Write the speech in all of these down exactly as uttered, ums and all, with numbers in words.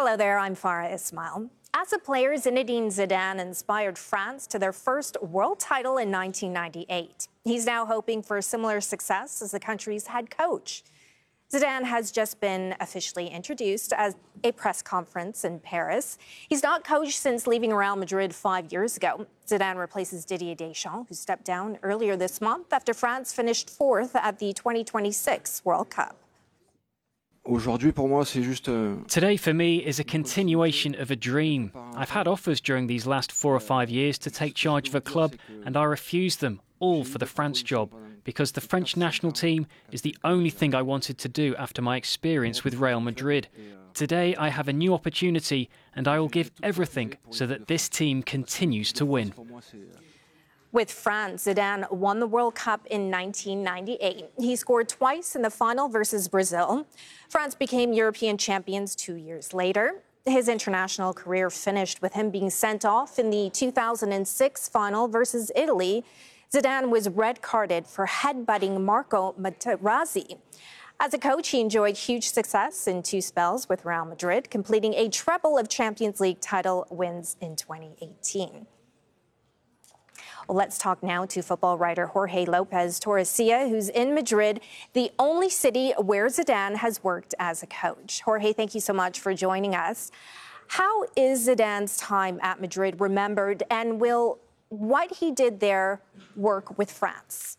Hello there, I'm Farah Ismail. As a player, Zinedine Zidane inspired France to their first world title in nineteen ninety-eight. He's now hoping for similar success as the country's head coach. Zidane has just been officially introduced at a press conference in Paris. He's not coached since leaving Real Madrid five years ago. Zidane replaces Didier Deschamps, who stepped down earlier this month after France finished fourth at the twenty twenty-six World Cup. Today for me is a continuation of a dream. I've had offers during these last four or five years to take charge of a club, and I refused them, all for the France job, because the French national team is the only thing I wanted to do after my experience with Real Madrid. Today I have a new opportunity, and I will give everything so that this team continues to win. With France, Zidane won the World Cup in nineteen ninety-eight. He scored twice in the final versus Brazil. France became European champions two years later. His international career finished with him being sent off in the two thousand six final versus Italy. Zidane was red-carded for headbutting Marco Materazzi. As a coach, he enjoyed huge success in two spells with Real Madrid, completing a treble of Champions League title wins in twenty eighteen. Well, let's talk now to football writer Jorge Lopez Torrecilla, who's in Madrid, the only city where Zidane has worked as a coach. Jorge, thank you so much for joining us. How is Zidane's time at Madrid remembered, and will what he did there work with France?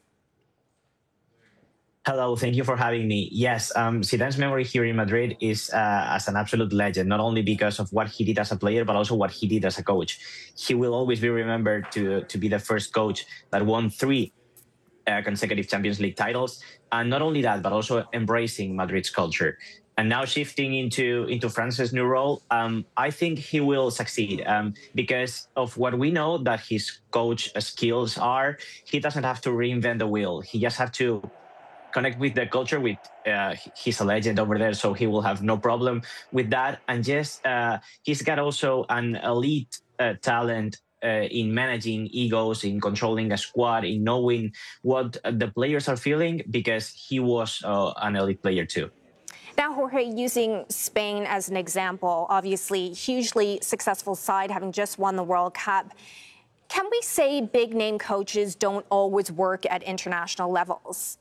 Hello, thank you for having me. Yes, um, Zidane's memory here in Madrid is uh, as an absolute legend, not only because of what he did as a player, but also what he did as a coach. He will always be remembered to, to be the first coach that won three uh, consecutive Champions League titles. And not only that, but also embracing Madrid's culture. And now shifting into, into France's new role, um, I think he will succeed um, because of what we know that his coach skills are. He doesn't have to reinvent the wheel. He just has to connect with the culture. With uh, he's a legend over there, so he will have no problem with that. And just uh, he's got also an elite uh, talent uh, in managing egos, in controlling a squad, in knowing what the players are feeling, because he was uh, an elite player too. Now, Jorge, using Spain as an example, obviously hugely successful side, having just won the World Cup. Can we say big-name coaches don't always work at international levels?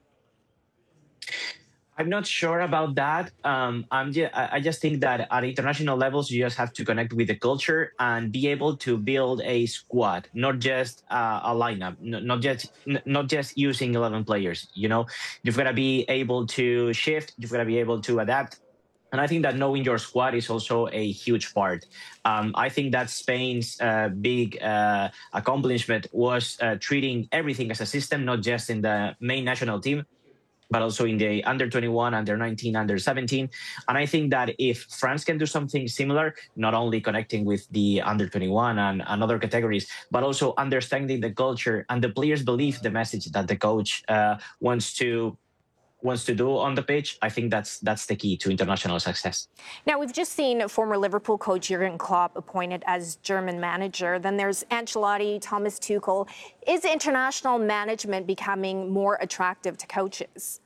I'm not sure about that. Um, I'm just, I just think that at international levels, you just have to connect with the culture and be able to build a squad, not just uh, a lineup, not just not just using eleven players. You know, you've got to be able to shift. You've got to be able to adapt. And I think that knowing your squad is also a huge part. Um, I think that Spain's uh, big uh, accomplishment was uh, treating everything as a system, not just in the main national team, but also in the under twenty-one, under nineteen, under seventeen. And I think that if France can do something similar, not only connecting with the under twenty-one and, and other categories, but also understanding the culture and the players believe the message that the coach uh, wants to wants to do on the pitch, I think that's that's the key to international success. Now, we've just seen former Liverpool coach Jurgen Klopp appointed as German manager. Then there's Ancelotti, Thomas Tuchel. Is international management becoming more attractive to coaches?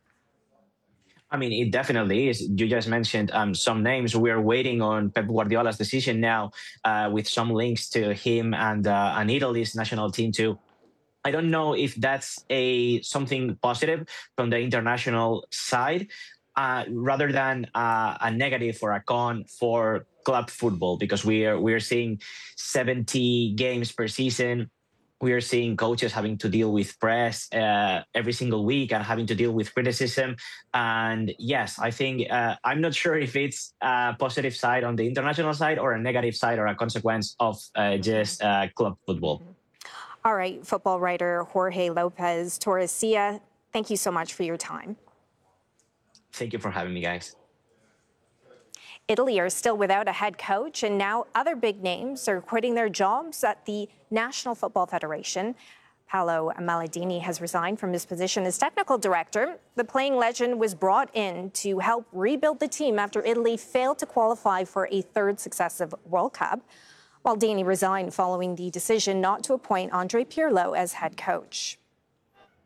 I mean, it definitely is. You just mentioned um, some names. We're waiting on Pep Guardiola's decision now uh, with some links to him and, uh, and Italy's national team too. I don't know if that's a something positive from the international side, uh, rather than uh, a negative or a con for club football, because we are we are seeing seventy games per season. We are seeing coaches having to deal with press uh, every single week and having to deal with criticism. And yes, I think uh, I'm not sure if it's a positive side on the international side or a negative side or a consequence of uh, just uh, club football. All right, football writer Jorge Lopez Torrecilla, thank you so much for your time. Thank you for having me, guys. Italy are still without a head coach, and now other big names are quitting their jobs at the National Football Federation. Paolo Maldini has resigned from his position as technical director. The playing legend was brought in to help rebuild the team after Italy failed to qualify for a third successive World Cup. Maldini resigned following the decision not to appoint Andrea Pirlo as head coach.